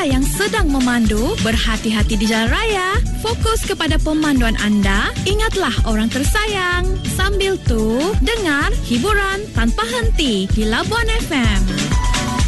anda yang sedang memandu, berhati-hati di jalan raya. Fokus kepada pemanduan anda. Ingatlah orang tersayang. Sambil tu, dengar hiburan tanpa henti di Labuan FM.